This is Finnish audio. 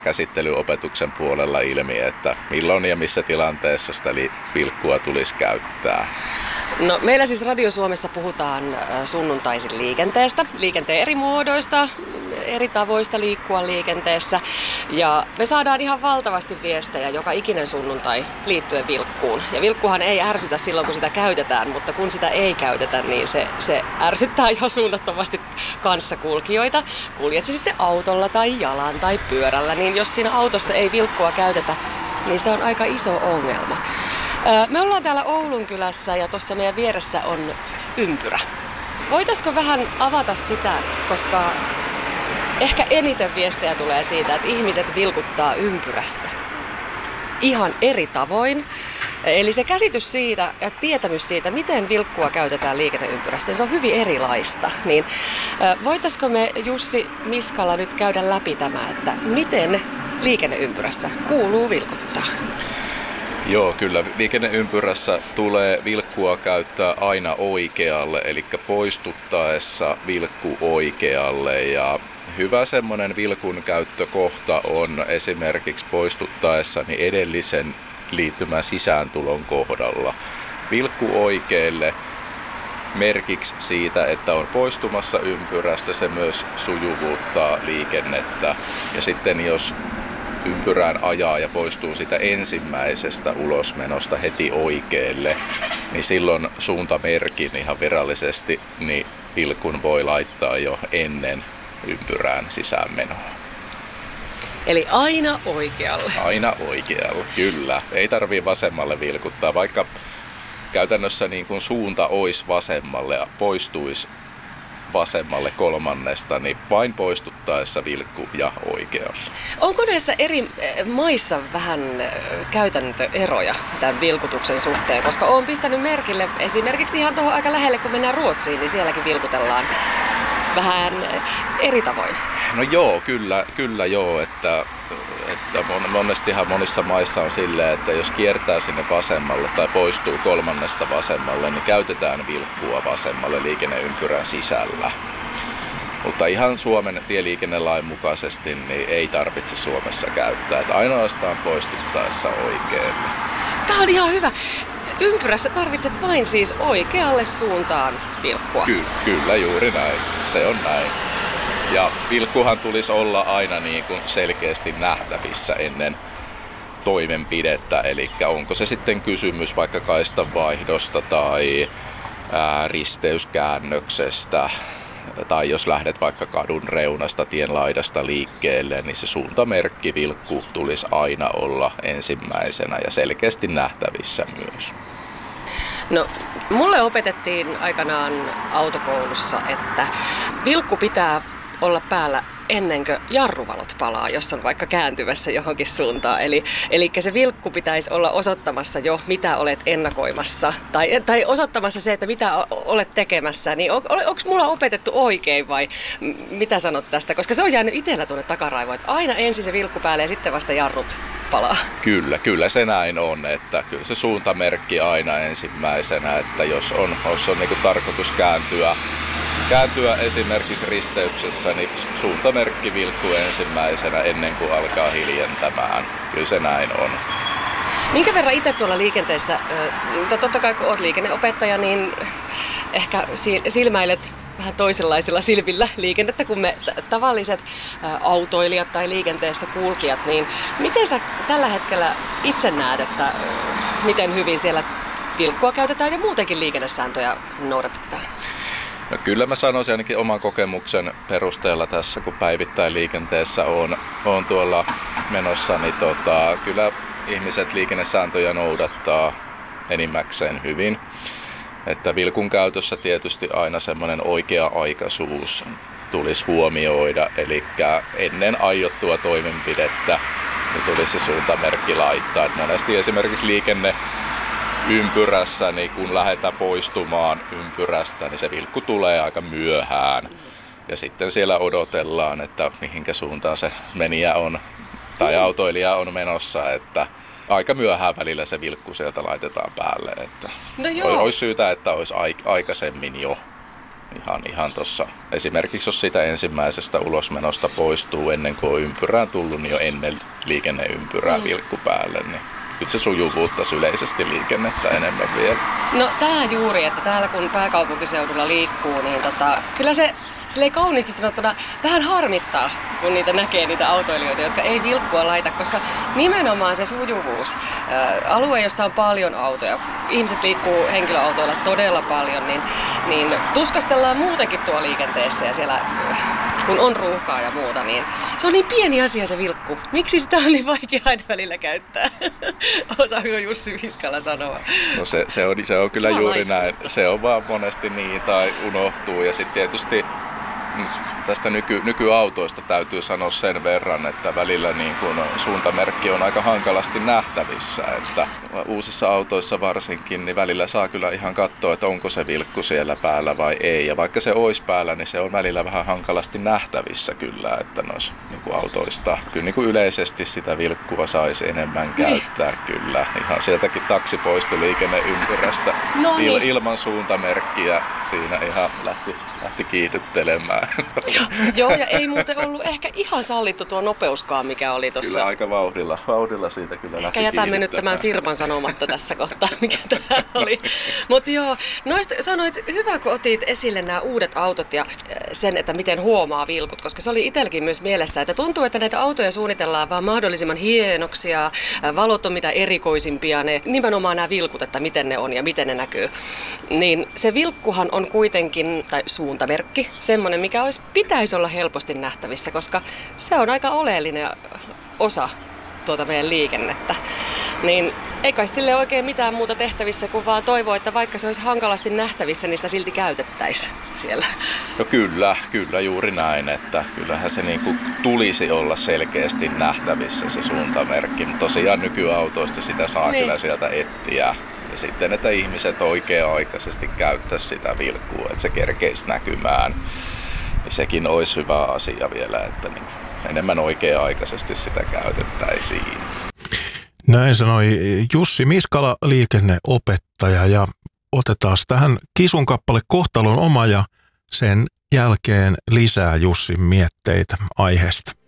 käsittelyopetuksen puolella ilmi, että milloin ja missä tilanteessa sitä vilkkua tulisi käyttää. No, meillä siis Radio Suomessa puhutaan sunnuntaisin liikenteestä, liikenteen eri muodoista, eri tavoista liikkua liikenteessä. Ja me saadaan ihan valtavasti viestejä joka ikinen sunnuntai liittyen vilkkuun. Ja vilkkuhan ei ärsytä silloin, kun sitä käytetään, mutta kun sitä ei käytetä, niin se ärsyttää ihan suunnattomasti kanssakulkijoita. Kuljet se sitten autolla tai jalan tai pyörällä, niin jos siinä autossa ei vilkkua käytetä, niin se on aika iso ongelma. Me ollaan täällä Oulun kylässä ja tuossa meidän vieressä on ympyrä. Voitaisiko vähän avata sitä, koska ehkä eniten viestejä tulee siitä, että ihmiset vilkuttaa ympyrässä ihan eri tavoin. Eli se käsitys siitä ja tietämys siitä, miten vilkkua käytetään liikenneympyrässä, se on hyvin erilaista. Niin, voitaisiko me Jussi Miskala nyt käydä läpi tämä, että miten liikenneympyrässä kuuluu vilkuttaa? Joo, kyllä. Liikenneympyrässä tulee vilkkua käyttää aina oikealle, eli poistuttaessa vilkku oikealle. Ja hyvä semmoinen vilkun käyttökohta on esimerkiksi poistuttaessa niin edellisen liittymän sisääntulon kohdalla. Vilkku oikealle merkiksi siitä, että on poistumassa ympyrästä, se myös sujuvuuttaa liikennettä. Ja sitten jos ympyrään ajaa ja poistuu sitä ensimmäisestä ulosmenosta heti oikealle, niin silloin suuntamerkin ihan virallisesti niin vilkun voi laittaa jo ennen ympyrään sisäänmenoa. Eli aina oikealle? Aina oikealle, kyllä. Ei tarvitse vasemmalle vilkuttaa, vaikka käytännössä niin kuin suunta olisi vasemmalle ja poistuisi vasemmalle kolmannesta, niin vain poistuttaessa vilkku ja oikealle. Onko näissä eri maissa vähän käytännöeroja tämän vilkutuksen suhteen? Koska olen pistänyt merkille esimerkiksi ihan tuohon aika lähelle, kun mennään Ruotsiin, niin sielläkin vilkutellaan vähän eri tavoin. No joo, kyllä joo, että monestihan monissa maissa on silleen, että jos kiertää sinne vasemmalle tai poistuu kolmannesta vasemmalle, niin käytetään vilkkua vasemmalle liikenneympyrän sisällä. Mutta ihan Suomen tieliikennelain mukaisesti niin ei tarvitse Suomessa käyttää, että ainoastaan poistuttaessa oikealle. Tämä on ihan hyvä. Ympyrässä tarvitset vain siis oikealle suuntaan vilkkua. Kyllä, juuri näin. Se on näin. Ja vilkkuhan tulisi olla aina niin kuin selkeästi nähtävissä ennen toimenpidettä. Eli onko se sitten kysymys vaikka kaistanvaihdosta tai risteyskäännöksestä. Tai jos lähdet vaikka kadun reunasta, tien laidasta liikkeelle, niin se suuntamerkki vilkku tulisi aina olla ensimmäisenä ja selkeästi nähtävissä myös. No, mulle opetettiin aikanaan autokoulussa, että vilkku pitää olla päällä ennen kuin jarruvalot palaa, jos on vaikka kääntymässä johonkin suuntaan. Eli se vilkku pitäisi olla osoittamassa jo, mitä olet ennakoimassa. Tai osoittamassa se, että mitä olet tekemässä. Niin onko mulla opetettu oikein vai mitä sanot tästä? Koska se on jäänyt itsellä tuonne takaraivoon, että aina ensin se vilkku päälle ja sitten vasta jarrut palaa. Kyllä se näin on. Että kyllä se suuntamerkki aina ensimmäisenä, että jos on niin kuin tarkoitus kääntyä esimerkiksi risteyksessä, niin suuntamerkki vilkkuu ensimmäisenä ennen kuin alkaa hiljentämään. Kyllä se näin on. Minkä verran itse tuolla liikenteessä, totta kai kun olet liikenneopettaja, niin ehkä silmäilet vähän toisenlaisilla silmillä liikennettä kuin me tavalliset autoilijat tai liikenteessä kulkijat, niin miten sä tällä hetkellä itse näet, että miten hyvin siellä vilkkua käytetään ja muutenkin liikennesääntöjä noudatetaan? No kyllä mä sanoisin ainakin oman kokemuksen perusteella tässä, kun päivittäin liikenteessä on tuolla menossa, niin kyllä ihmiset liikennesääntöjä noudattaa enimmäkseen hyvin. Että vilkun käytössä tietysti aina semmoinen oikea-aikaisuus tulisi huomioida, eli ennen aiottua toimenpidettä niin tulisi se suuntamerkki laittaa. Et monesti esimerkiksi liikenneympyrässä, niin kun lähdetään poistumaan ympyrästä, niin se vilkku tulee aika myöhään. Ja sitten siellä odotellaan, että mihinkä suuntaan se menijä on tai autoilija on menossa, että aika myöhään välillä se vilkku sieltä laitetaan päälle. Että no joo. Olisi syytä, että olisi aikaisemmin jo. ihan tuossa. Esimerkiksi jos siitä ensimmäisestä ulosmenosta poistuu ennen kuin on ympyrään tullut, niin jo ennen liikenneympyrää vilkku päälle, niin kyllä se sujuvuutta yleisesti liikennettä enemmän vielä. No tää juuri, että täällä kun pääkaupunkiseudulla liikkuu, niin kyllä se silleen kauniisti sanottuna vähän harmittaa, kun niitä näkee, niitä autoilijoita, jotka ei vilkkua laita, koska nimenomaan se sujuvuus, alue, jossa on paljon autoja, ihmiset liikkuu henkilöautoilla todella paljon, niin tuskastellaan muutenkin tuo liikenteessä ja siellä, kun on ruuhkaa ja muuta, niin se on niin pieni asia se vilkku. Miksi sitä on niin vaikea aina välillä käyttää? Osaako Jussi Viskala sanoa? No se on kyllä juuri näin. Se on vaan monesti niin tai unohtuu ja sitten tietysti tästä nykyautoista täytyy sanoa sen verran, että välillä niin kun suuntamerkki on aika hankalasti nähtävissä. Että uusissa autoissa varsinkin, niin välillä saa kyllä ihan katsoa, että onko se vilkku siellä päällä vai ei. Ja vaikka se olisi päällä, niin se on välillä vähän hankalasti nähtävissä kyllä, että noissa niin autoista kyllä niin yleisesti sitä vilkkua saisi enemmän käyttää kyllä. Ihan sieltäkin taksipoistoliikenneympyrästä ilman suuntamerkkiä siinä ihan lähti kiihdyttelemään. Joo, ja ei muuten ollut ehkä ihan sallittu tuo nopeuskaan, mikä oli tuossa. Kyllä aika vauhdilla siitä kyllä lähti ehkä jätämme nyt tämän firman sanomatta tässä kohtaa, mikä tämä oli. Mutta joo, noista sanoit, hyvä kun otit esille nämä uudet autot ja sen, että miten huomaa vilkut, koska se oli itselläkin myös mielessä, että tuntuu, että näitä autoja suunnitellaan vaan mahdollisimman hienoksia, valot on mitä erikoisimpia, nimenomaan nämä vilkut, että miten ne on ja miten ne näkyy. Niin se vilkkuhan on kuitenkin, tai suuntamerkki, semmoinen, mikä pitäisi olla helposti nähtävissä, koska se on aika oleellinen osa tuota meidän liikennettä. Niin ei kai sille oikein mitään muuta tehtävissä kuin vaan toivoa, että vaikka se olisi hankalasti nähtävissä, niin sitä silti käytettäisiin siellä. No kyllä juuri näin, että kyllähän se niinku tulisi olla selkeästi nähtävissä se suuntamerkki, mutta tosiaan nykyautoista sitä saa kyllä sieltä etsiä. Ja sitten, että ihmiset oikea-aikaisesti käyttäisi sitä vilkkua, että se kerkeisi näkymään. Niin sekin olisi hyvä asia vielä, että niin enemmän oikea-aikaisesti sitä käytettäisiin. Näin sanoi Jussi Miskala, liikenneopettaja, ja otetaan tähän Kisun kappale Kohtalon oma ja sen jälkeen lisää Jussin mietteitä aiheesta.